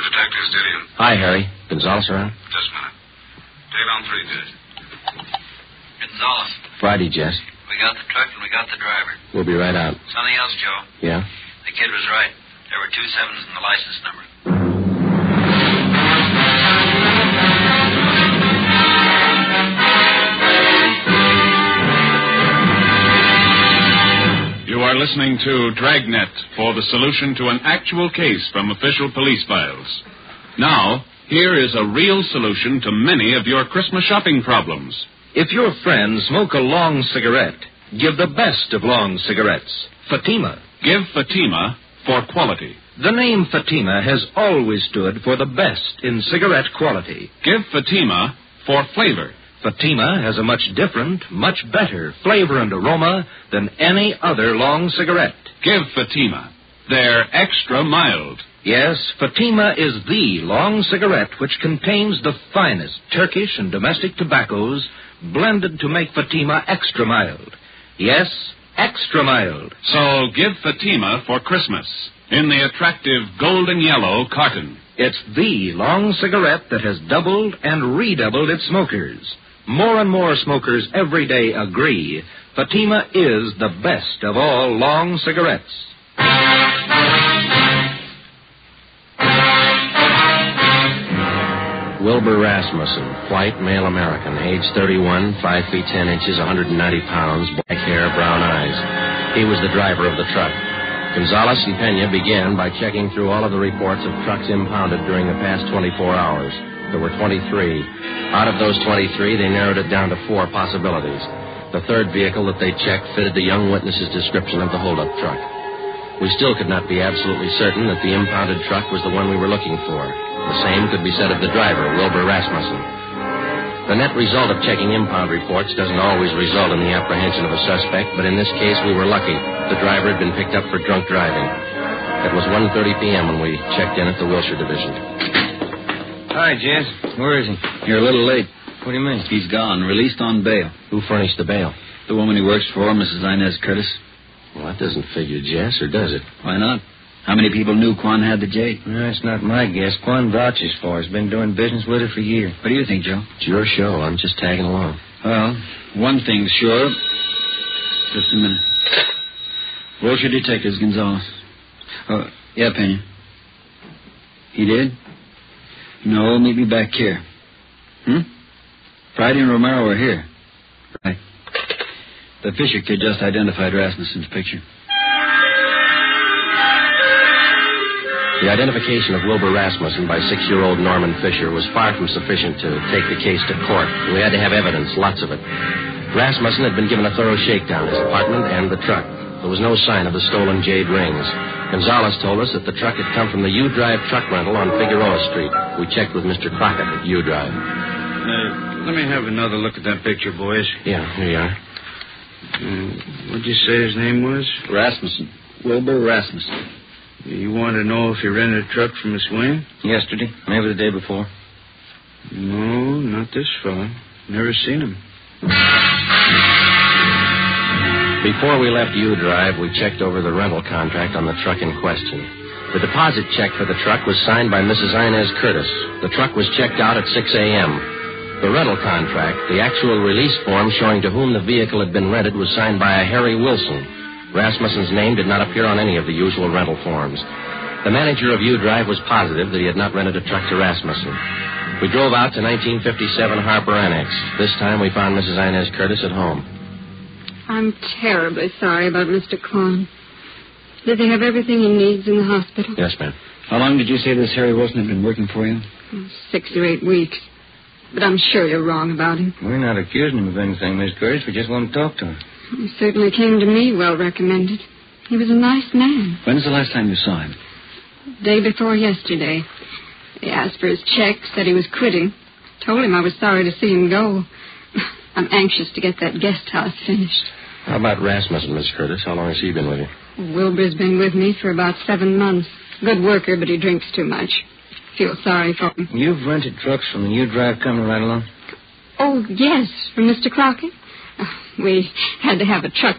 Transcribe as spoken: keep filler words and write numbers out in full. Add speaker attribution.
Speaker 1: Detective Stadium.
Speaker 2: Hi, Harry. Gonzalez around?
Speaker 1: Just a minute. Take on three, Jess.
Speaker 3: Gonzalez.
Speaker 2: Friday, Jess.
Speaker 3: We got the truck and we got the driver.
Speaker 2: We'll be right out.
Speaker 3: Something else, Joe.
Speaker 2: Yeah?
Speaker 3: The kid was right. There were two sevens in the license number.
Speaker 4: You are listening to Dragnet for the solution to an actual case from official police files. Now, here is a real solution to many of your Christmas shopping problems.
Speaker 5: If your friends smoke a long cigarette, give the best of long cigarettes. Fatima.
Speaker 4: Give Fatima for quality.
Speaker 5: The name Fatima has always stood for the best in cigarette quality.
Speaker 4: Give Fatima for flavor.
Speaker 5: Fatima has a much different, much better flavor and aroma than any other long cigarette.
Speaker 4: Give Fatima. They're extra mild.
Speaker 5: Yes, Fatima is the long cigarette which contains the finest Turkish and domestic tobaccos blended to make Fatima extra mild. Yes, extra mild.
Speaker 4: So give Fatima for Christmas in the attractive golden yellow carton.
Speaker 5: It's the long cigarette that has doubled and redoubled its smokers. More and more smokers every day agree Fatima is the best of all long cigarettes.
Speaker 2: Wilbur Rasmussen, white, male American, age thirty-one, five feet ten inches, one hundred ninety pounds, black hair, brown eyes. He was the driver of the truck. Gonzalez and Pena began by checking through all of the reports of trucks impounded during the past twenty-four hours. There were twenty-three. Out of those twenty-three, they narrowed it down to four possibilities. The third vehicle that they checked fitted the young witness's description of the holdup truck. We still could not be absolutely certain that the impounded truck was the one we were looking for. The same could be said of the driver, Wilbur Rasmussen. The net result of checking impound reports doesn't always result in the apprehension of a suspect, but in this case we were lucky. The driver had been picked up for drunk driving. It was one thirty p.m. when we checked in at the Wilshire Division.
Speaker 6: Hi, Jess. Where is he?
Speaker 3: You're a little late.
Speaker 6: What do you mean?
Speaker 3: He's gone, released on bail.
Speaker 2: Who furnished the bail?
Speaker 3: The woman he works for, Missus Inez Curtis.
Speaker 2: Well, that doesn't figure, Jess, or does it?
Speaker 3: Why not? How many people knew Quan had the J?
Speaker 6: No, it's not my guess. Quan vouches for it. He's been doing business with her for years.
Speaker 3: What do you think, Joe?
Speaker 2: It's your show. I'm just tagging along.
Speaker 3: Well, one thing's sure. Just a minute. Wilshire Detectives, Gonzalez. Oh, yeah, Pena. He did? No, meet me back here. Hmm? Friday and Romero are here. Right. The Fisher kid just identified Rasmussen's picture.
Speaker 2: The identification of Wilbur Rasmussen by six-year-old Norman Fisher was far from sufficient to take the case to court. We had to have evidence, lots of it. Rasmussen had been given a thorough shakedown, his apartment and the truck. There was no sign of the stolen jade rings. Gonzalez told us that the truck had come from the U-Drive truck rental on Figueroa Street. We checked with Mister Crockett at U-Drive.
Speaker 6: Uh, let me have another look at that picture, boys.
Speaker 2: Yeah, here you are.
Speaker 6: Uh, what'd you say his name was?
Speaker 3: Rasmussen. Wilbur Rasmussen.
Speaker 6: You want to know if he rented a truck from Miss Wayne?
Speaker 3: Yesterday, maybe the day before.
Speaker 6: No, not this fella. Never seen him.
Speaker 2: Before we left U-Drive, we checked over the rental contract on the truck in question. The deposit check for the truck was signed by Missus Inez Curtis. The truck was checked out at six a.m. The rental contract, the actual release form showing to whom the vehicle had been rented, was signed by a Harry Wilson. Rasmussen's name did not appear on any of the usual rental forms. The manager of U-Drive was positive that he had not rented a truck to Rasmussen. We drove out to nineteen fifty-seven Harper Annex. This time we found Missus Inez Curtis at home.
Speaker 7: I'm terribly sorry about Mister Quan. Did they have everything he needs in the hospital?
Speaker 2: Yes, ma'am.
Speaker 3: How long did you say this Harry Wilson had been working for you?
Speaker 7: Oh, six or eight weeks. But I'm sure you're wrong about him.
Speaker 6: We're not accusing him of anything, Miss Curtis. We just want to talk to him.
Speaker 7: He certainly came to me well recommended. He was a nice man.
Speaker 3: When's the last time you saw him?
Speaker 7: Day before yesterday. He asked for his check, said he was quitting. Told him I was sorry to see him go. I'm anxious to get that guest house finished.
Speaker 2: How about Rasmussen, Miss Curtis? How long has he been with you?
Speaker 7: Wilbur's been with me for about seven months. Good worker, but he drinks too much. Feel sorry for him.
Speaker 6: You've rented trucks from the U-Drive company right along?
Speaker 7: Oh, yes, from Mister Crockett. We had to have a truck